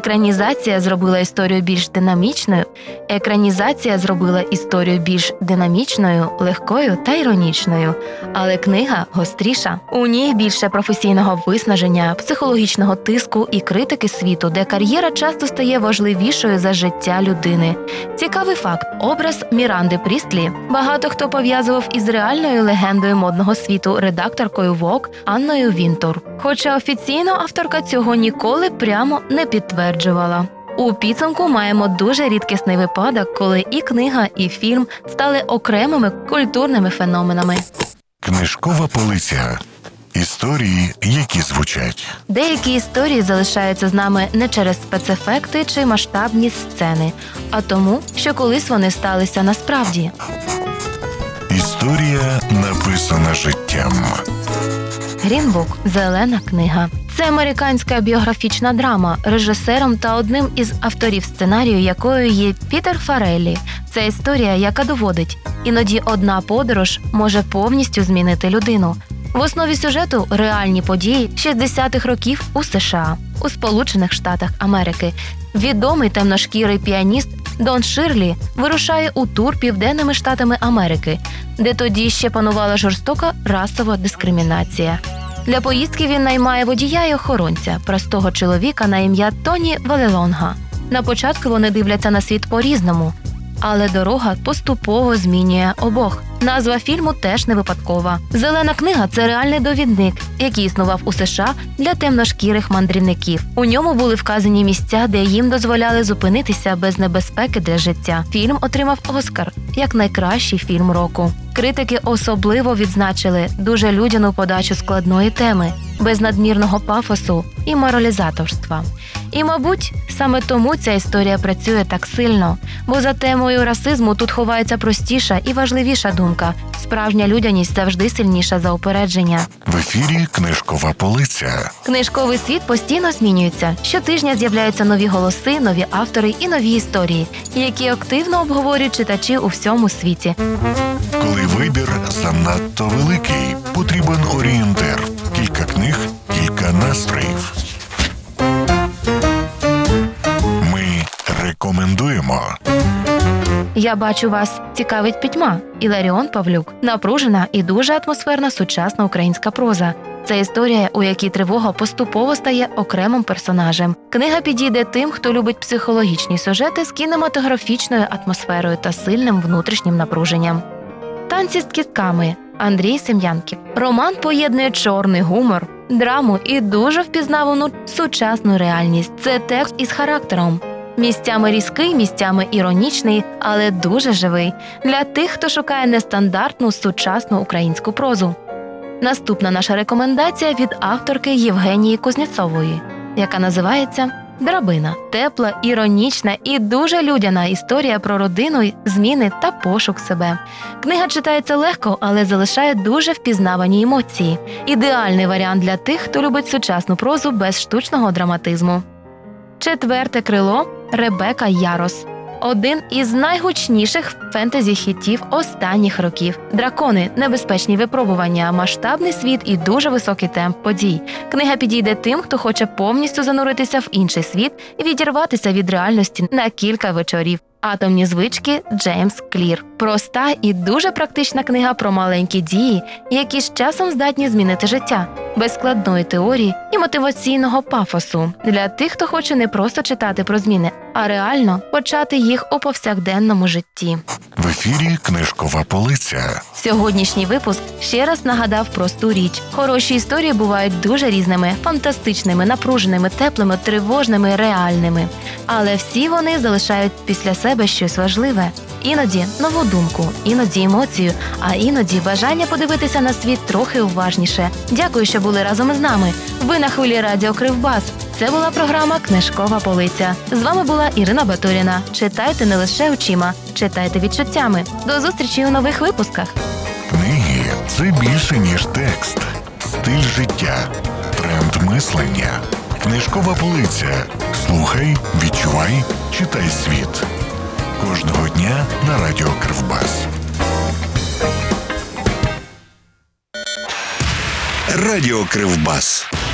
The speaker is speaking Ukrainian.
Екранізація зробила історію більш динамічною, легкою та іронічною. Але книга гостріша. У ній більше професійного виснаження, психологічного тиску і критики світу, де кар'єра часто стає важливішою за життя людини. Цікавий факт – образ Міранди Прістлі багато хто пов'язував із реальною легендою модного світу, редакторкою Vogue Анною Вінтур. Хоча офіційно авторка цього ніколи прямо не підтверджувала. У підсумку маємо дуже рідкісний випадок, коли і книга, і фільм стали окремими культурними феноменами. Книжкова полиця. Історії, які звучать. Деякі історії залишаються з нами не через спецефекти чи масштабні сцени, а тому, що колись вони сталися насправді. Історія, написана життям. Грін-бук – «Зелена книга». Це американська біографічна драма, режисером та одним із авторів сценарію якою є Пітер Фарреллі. Це історія, яка доводить, іноді одна подорож може повністю змінити людину. В основі сюжету – реальні події 60-х років у США, у Сполучених Штатах Америки. Відомий темношкірий піаніст Дон Ширлі вирушає у тур Південними Штатами Америки, де тоді ще панувала жорстока расова дискримінація. Для поїздки він наймає водія і охоронця, простого чоловіка на ім'я Тоні Валелонга. На початку вони дивляться на світ по-різному, але дорога поступово змінює обох. Назва фільму теж не випадкова. «Зелена книга» – це реальний довідник, який існував у США для темношкірих мандрівників. У ньому були вказані місця, де їм дозволяли зупинитися без небезпеки для життя. Фільм отримав «Оскар» як найкращий фільм року. Критики особливо відзначили дуже людяну подачу складної теми, без надмірного пафосу і моралізаторства. І, мабуть, саме тому ця історія працює так сильно, бо за темою расизму тут ховається простіша і важливіша думка. Справжня людяність завжди сильніша за упередження. В ефірі «Книжкова полиця». Книжковий світ постійно змінюється. Щотижня з'являються нові голоси, нові автори і нові історії, які активно обговорюють читачі у всьому світі. Коли вибір занадто великий, потрібен орієнтир. Кілька книг, кілька настроїв. Ми рекомендуємо. «Я бачу, вас цікавить пітьма» Іларіон Павлюк. Напружена і дуже атмосферна сучасна українська проза. Це історія, у якій тривога поступово стає окремим персонажем. Книга підійде тим, хто любить психологічні сюжети з кінематографічною атмосферою та сильним внутрішнім напруженням. «Танці з кістками» Андрій Сем'янків. Роман поєднує чорний гумор, драму і дуже впізнавану сучасну реальність. Це текст із характером. Місцями різкий, місцями іронічний, але дуже живий. Для тих, хто шукає нестандартну сучасну українську прозу. Наступна наша рекомендація від авторки Євгенії Кузнєцової, яка називається «Драбина». Тепла, іронічна і дуже людяна історія про родину, зміни та пошук себе. Книга читається легко, але залишає дуже впізнавані емоції. Ідеальний варіант для тих, хто любить сучасну прозу без штучного драматизму. «Четверте крило» Ребека Ярос. Один із найгучніших фентезі-хітів останніх років. Дракони, небезпечні випробування, масштабний світ і дуже високий темп подій. Книга підійде тим, хто хоче повністю зануритися в інший світ і відірватися від реальності на кілька вечорів. «Атомні звички» Джеймс Клір. Проста і дуже практична книга про маленькі дії, які з часом здатні змінити життя. Без складної теорії і мотиваційного пафосу. Для тих, хто хоче не просто читати про зміни, а реально почати їх у повсякденному житті. В ефірі «Книжкова полиця». Сьогоднішній випуск ще раз нагадав просту річ. Хороші історії бувають дуже різними, фантастичними, напруженими, теплими, тривожними, реальними. Але всі вони залишають після себе щось важливе. Іноді нову думку, іноді емоцію, а іноді бажання подивитися на світ трохи уважніше. Дякую, що були разом із нами. Ви на хвилі радіо Кривбас. Це була програма «Книжкова полиця». З вами була Ірина Батуріна. Читайте не лише очима, читайте відчуттями. До зустрічі у нових випусках. Книги – це більше, ніж текст. Стиль життя. Тренд мислення. «Книжкова полиця». Слухай, відчувай, читай світ. Кожного дня на радіо Кривбас. Радіо Кривбас.